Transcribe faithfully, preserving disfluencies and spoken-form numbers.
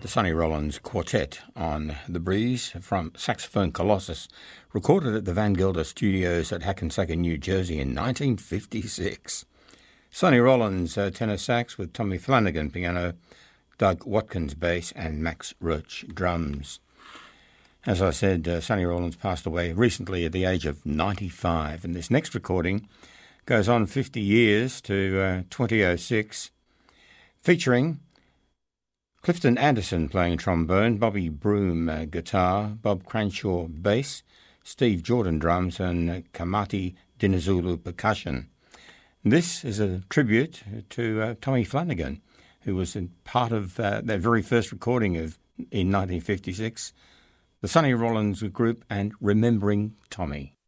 The Sonny Rollins Quartet on The Breeze from Saxophone Colossus, recorded at the Van Gelder Studios at Hackensack, New Jersey in nineteen fifty-six. Sonny Rollins uh, tenor sax with Tommy Flanagan piano, Doug Watkins bass and Max Roach drums. As I said, uh, Sonny Rollins passed away recently at the age of ninety-five, and this next recording goes on fifty years to uh, twenty oh six, featuring Clifton Anderson playing trombone, Bobby Broom uh, guitar, Bob Cranshaw bass, Steve Jordan drums and uh, Kamati Dinizulu percussion. This is a tribute to uh, Tommy Flanagan, who was in part of uh, that very first recording of in nineteen fifty-six, the Sonny Rollins Group and Remembering Tommy.